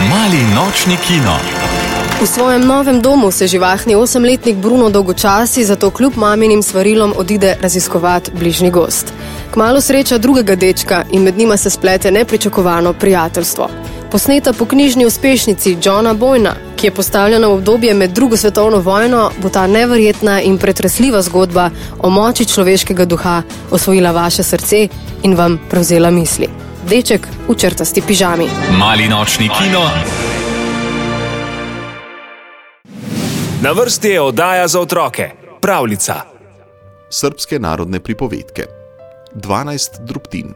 Mali nočni kino. V svojem novem domu se živahni 8-letnik Bruno dolgočasi, zato kljub maminim svarilom odide raziskovat bližnji gozd. Kmalu sreča drugega dečka in med njima se splete nepričakovano prijateljstvo. Posneta po knjižni uspešnici Johna Boyna, ki je postavljena v obdobje med drugo svetovno vojno, bo ta neverjetna in pretresljiva zgodba o moči človeškega duha osvojila vaše srce in vam prevzela misli. Deček v črtasti pižami. Mali nočni kino. Na vrsti je oddaja za otroke. Pravljica. Srbske narodne pripovedke. 12 drobtin.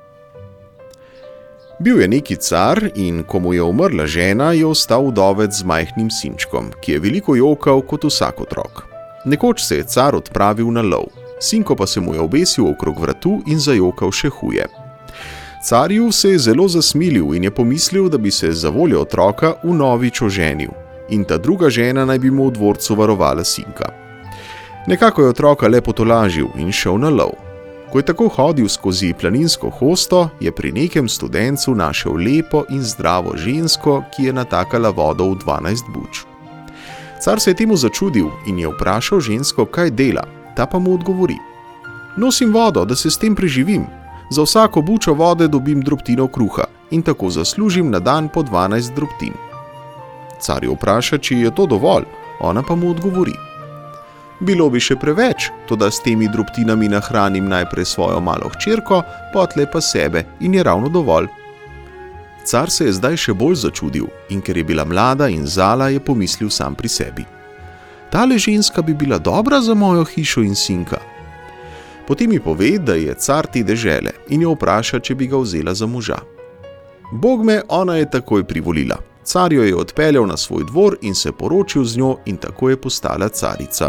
Bil je neki car in ko mu je umrla žena, je ostal vdovec z majhnim sinčkom, ki je veliko jokal kot vsak otrok. Nekoč se je car odpravil na lov, sinko pa se mu je obesil okrog vratu in zajokal še huje. Carju se je zelo zasmilil in je pomislil, da bi se zavoljo otroka vnovič oženil. In ta druga žena naj bi mu v dvorcu varovala sinka. Nekako je otroka le potolažil in šel na lov. Ko je tako hodil skozi planinsko hosto, je pri nekem studencu našel lepo in zdravo žensko, ki je natakala vodo v 12 buč. Car se je temu začudil in je vprašal žensko, kaj dela. Ta pa mu odgovori: nosim vodo, da se s tem preživim. Za vsako bučo vode dobim drobtino kruha in tako zaslužim na dan po 12 drobtin. Car jo vpraša, či je to dovolj, ona pa mu odgovori: bilo bi še preveč, toda s temi drobtinami nahranim najprej svojo malo hčerko, potlej pa sebe in je ravno dovolj. Car se je zdaj še bolj začudil in ker je bila mlada in zala, je pomislil sam pri sebi: tale ženska bi bila dobra za mojo hišo in sinka. Potem mi pove, da je car te dežele in jo vpraša, če bi ga vzela za moža. Bog me, ona je takoj privolila. Car jo je odpeljal na svoj dvor in se poročil z njo in tako je postala carica.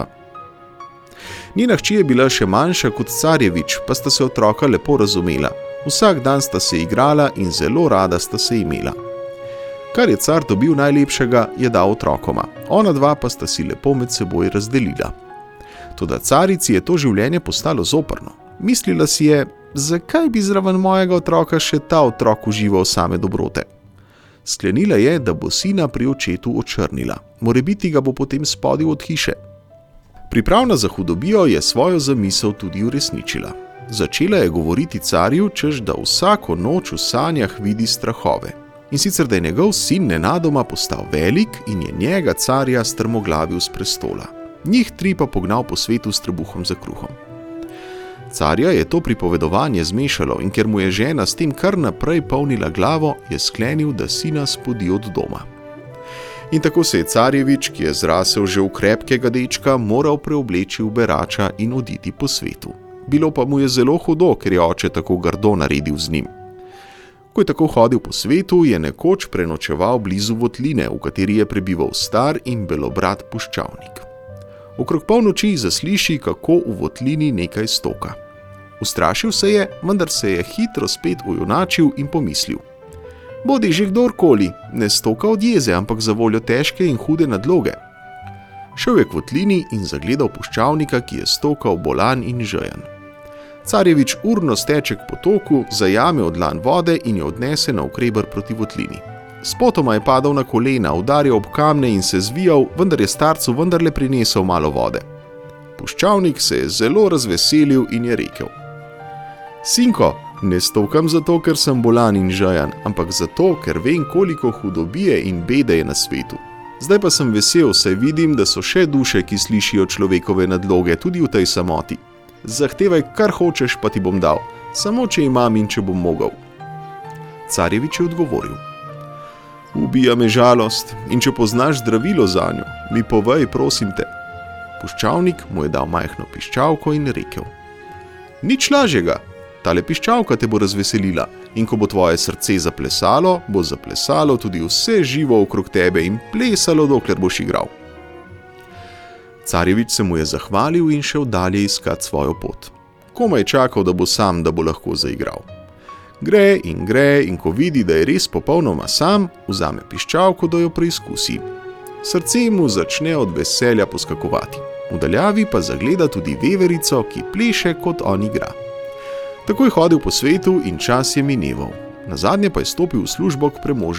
Njena hči je bila še manjša kot carjevič, pa sta se otroka lepo razumela. Vsak dan sta se igrala in zelo rada sta se imela. Kar je car dobil najlepšega, je dal otrokoma, ona dva pa sta si lepo med seboj razdelila. Toda carici je to življenje postalo zoprno. Mislila si je, zakaj bi zraven mojega otroka še ta otrok užival same dobrote. Sklenila je, da bo sina pri očetu očrnila. Morebiti ga bo potem spodil od hiše. Pripravna za hudobijo je svojo zamisel tudi uresničila. Začela je govoriti carju, češ da vsako noč v sanjah vidi strahove. In sicer, da je njegov sin nenadoma postal velik in je njega carja strmoglavil s prestola. Njih 3 pa pognal po svetu s trebuhom za kruhom. Carja je to pripovedovanje zmešalo in ker mu je žena s tem kar naprej polnila glavo, je sklenil, da sina spodi od doma. In tako se je carjevič, ki je zrasel že v krepkega dečka, moral preobleči v berača in oditi po svetu. Bilo pa mu je zelo hudo, ker je oče tako grdo naredil z njim. Ko je tako hodil po svetu, je nekoč prenočeval blizu votline, v kateri je prebival star in belobrat puščavnik. Okrog polnoči zasliši, kako v votlini nekaj stoka. Ustrašil se je, vendar se je hitro spet ujunačil in pomislil: bodi že kdorkoli, ne stoka od jeze, ampak za voljo težke in hude nadloge. Šel je k votlini in zagledal puščavnika, ki je stokal bolan in žejan. Carjevič urno steče k potoku, zajame od dlan vode in jo odnese navkreber proti votlini. Spotoma je padal na kolena, udarjal ob kamne in se zvijal, vendar je starcu vendarle prinesel malo vode. Puščavnik se je zelo razveselil in je rekel: sinko, ne stokam zato, ker sem bolan in žajan, ampak zato, ker vem, koliko hudobije in bede je na svetu. Zdaj pa sem vesel, saj vidim, da so še duše, ki slišijo človekove nadloge tudi v tej samoti. Zahtevaj, kar hočeš, pa ti bom dal, samo če imam in če bom mogel. Carjevič je odgovoril: ubija me žalost in če poznaš zdravilo zanjo, mi povej, prosim te. Puščavnik mu je dal majhno piščalko in rekel: nič lažjega, tale piščalka te bo razveselila in ko bo tvoje srce zaplesalo, bo zaplesalo tudi vse živo okrog tebe in plesalo, dokler boš igral. Carjevič se mu je zahvalil in šel dalje iskat svojo pot. Komaj čakal, da bo sam, da bo lahko zaigral. Gre in ko vidi, da je res popolnoma sam, vzame piščalko, da jo preizkusi. Srce mu začne od veselja poskakovati. V daljavi pa zagleda tudi veverico, ki pleše, kot on igra. Tako je hodil po svetu in čas je mineval. Nazadnje pa je stopil v službo k premožnemu